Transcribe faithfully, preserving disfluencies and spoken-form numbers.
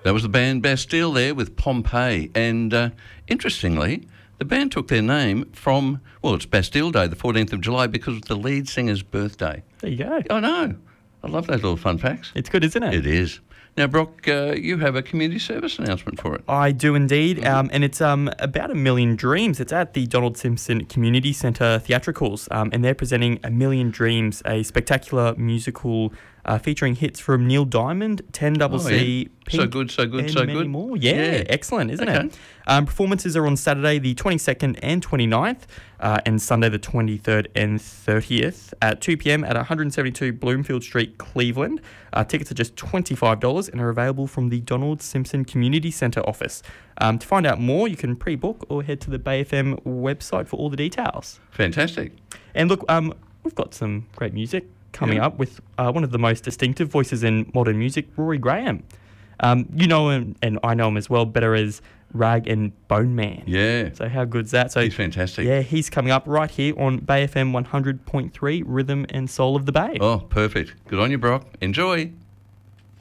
That was the band Bastille there with Pompeii. And uh, interestingly, the band took their name from, well, it's Bastille Day, the fourteenth of July, because it's the lead singer's birthday. There you go. I know. I love those little fun facts. It's good, isn't it? It is. Now, Brock, uh, you have a community service announcement for it. I do indeed, Mm-hmm. um, and it's um, about A Million Dreams. It's at the Donald Simpson Community Centre Theatricals, um, and they're presenting A Million Dreams, a spectacular musical uh, featuring hits from Neil Diamond, ten Double Oh, C, yeah. Pink, So good, so good, and so many good. more. Yeah, Yeah. excellent, isn't Okay. it? Um, performances are on Saturday the twenty-second and twenty-ninth, uh, and Sunday the twenty-third and thirtieth at two p.m. at one seventy-two Bloomfield Street, Cleveland. Uh, tickets are just twenty-five dollars and are available from the Donald Simpson Community Centre office. Um, to find out more, you can pre-book or head to the Bay F M website for all the details. Fantastic. And look, um, we've got some great music coming Yeah. up with uh, one of the most distinctive voices in modern music, Rory Graham. Um, you know him, and I know him as well, better as Rag and Bone Man. Yeah. So how good's that? So He's fantastic. yeah, he's coming up right here on Bay F M one hundred point three, Rhythm and Soul of the Bay. Oh, perfect. Good on you, Brock. Enjoy.